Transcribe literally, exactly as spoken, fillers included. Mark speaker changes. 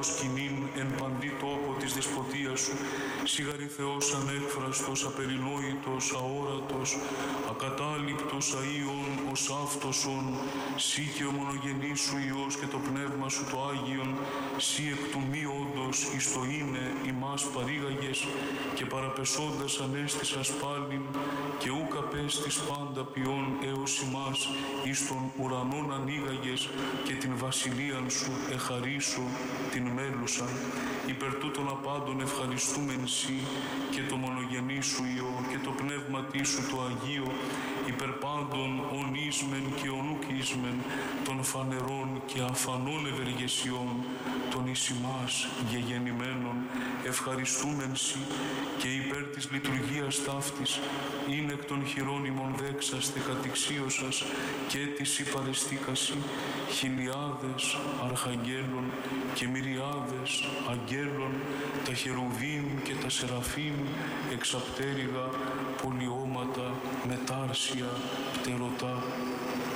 Speaker 1: σκηνήν εν παντή τόπο της δεσποτείας σου, σιγαρή Θεός ανέκφραστος, απερινόητος, αόρατος, ακατάληπτος αΐων, ως αυτοσον, σύ και ο μονογενής σου Υιός και το πνεύμα σου το Άγιον, σύ εκ του μη όντος εις το είναι ημάς παρήγαγες και παραπεσόντας ανέστησας πάλιν και ούκ απέστης πάντα ποιόν έως ημάς εις τον ουρανόν ανοίγαγες και την βασιλείαν σου εχαρίσου την μέλουσαν. Υπερ τούτων απάντων ευχαριστούμεν σοι και το μονογενή σου Υιό και το πνεύματί σου το Αγίο, υπερ πάντων ον ίσμεν και ον ουκ ίσμεν των φανερών και αφανών ευεργεσιών των εις ημάς γεγεννημένων, ευχαριστούμεν σοι και υπέρ της λειτουργίας ταύτης είναι εκ των χειρών ημών δέξαστε κατηξίωσας και της υπαρεστήκασι χιλιάδες αρχαγγέλων και μυριάδες αγγέλων, τα χερουβίμ και τα σεραφείμ, εξαπτέρυγα, πολιώματα, μετάρσια, πτερωτά,